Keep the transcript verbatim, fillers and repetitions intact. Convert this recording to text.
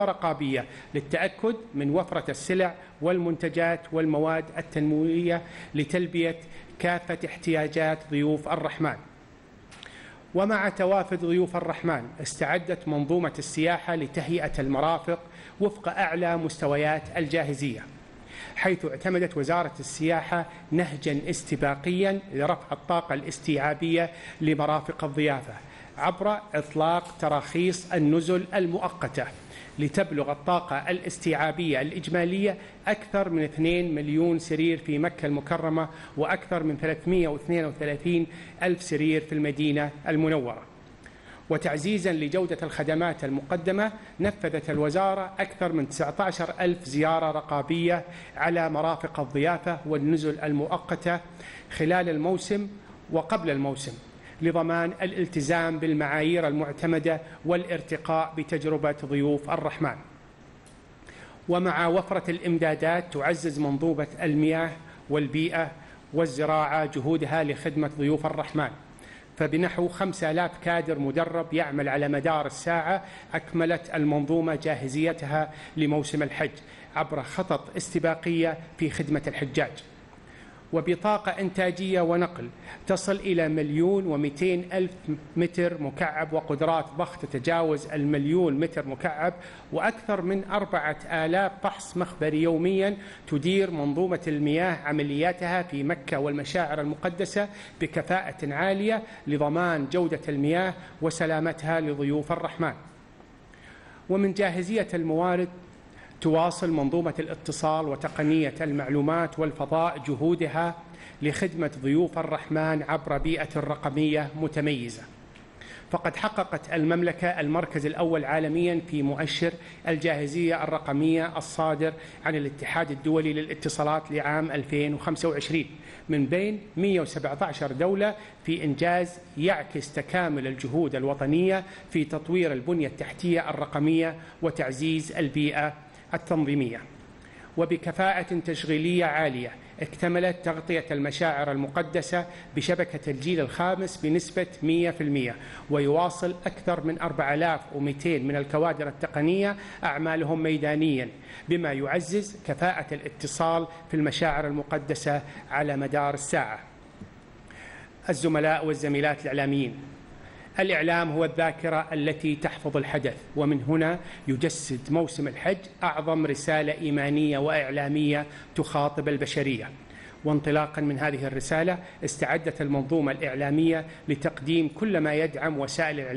رقابية للتأكد من وفرة السلع والمنتجات والمواد التنموية لتلبية كافة احتياجات ضيوف الرحمن. ومع توافد ضيوف الرحمن استعدت منظومة السياحة لتهيئة المرافق وفق أعلى مستويات الجاهزية، حيث اعتمدت وزارة السياحة نهجاً استباقياً لرفع الطاقة الاستيعابية لمرافق الضيافة عبر إطلاق تراخيص النزل المؤقتة لتبلغ الطاقة الاستيعابية الإجمالية أكثر من اثنين مليون سرير في مكة المكرمة وأكثر من ثلاثمئة واثنين وثلاثين ألف سرير في المدينة المنورة. وتعزيزاً لجودة الخدمات المقدمة، نفذت الوزارة أكثر من تسعة عشر ألف زيارة رقابية على مرافق الضيافة والنزل المؤقتة خلال الموسم وقبل الموسم، لضمان الالتزام بالمعايير المعتمدة والارتقاء بتجربة ضيوف الرحمن. ومع وفرة الإمدادات تعزز منظومة المياه والبيئة والزراعة جهودها لخدمة ضيوف الرحمن، فبنحو خمسة آلاف كادر مدرب يعمل على مدار الساعة أكملت المنظومة جاهزيتها لموسم الحج عبر خطط استباقية في خدمة الحجاج، وبطاقة إنتاجية ونقل تصل إلى مليون ومئتين ألف متر مكعب وقدرات ضخ تتجاوز المليون متر مكعب، وأكثر من أربعة آلاف فحص مخبري يوميا تدير منظومة المياه عملياتها في مكة والمشاعر المقدسة بكفاءة عالية لضمان جودة المياه وسلامتها لضيوف الرحمن. ومن جاهزية الموارد، تواصل منظومة الاتصال وتقنية المعلومات والفضاء جهودها لخدمة ضيوف الرحمن عبر بيئة رقمية متميزة، فقد حققت المملكة المركز الأول عالمياً في مؤشر الجاهزية الرقمية الصادر عن الاتحاد الدولي للاتصالات لعام ألفين وخمسة وعشرين من بين مئة وسبعة عشر دولة، في إنجاز يعكس تكامل الجهود الوطنية في تطوير البنية التحتية الرقمية وتعزيز البيئة التنظيمية. وبكفاءة تشغيلية عالية اكتملت تغطية المشاعر المقدسة بشبكة الجيل الخامس بنسبة مئة بالمئة، ويواصل أكثر من أربعة آلاف ومئتين من الكوادر التقنية أعمالهم ميدانياً، بما يعزز كفاءة الاتصال في المشاعر المقدسة على مدار الساعة. الزملاء والزميلات الإعلاميين، الإعلام هو الذاكرة التي تحفظ الحدث، ومن هنا يجسد موسم الحج أعظم رسالة إيمانية وإعلامية تخاطب البشرية. وانطلاقا من هذه الرسالة استعدت المنظومة الإعلامية لتقديم كل ما يدعم وسائل الإعلام